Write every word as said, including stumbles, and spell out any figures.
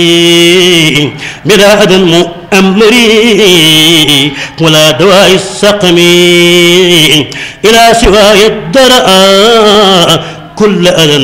مراد مؤمري ولا دواء السقم إلى سواي الدرء كل أذى